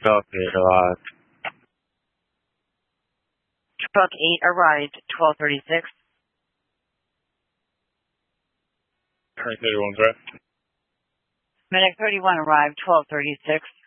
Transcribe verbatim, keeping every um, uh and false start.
Truck eight arrived. Truck eight arrived, twelve thirty-six. Medic thirty-one, sir. Medic thirty-one arrived, twelve thirty-six.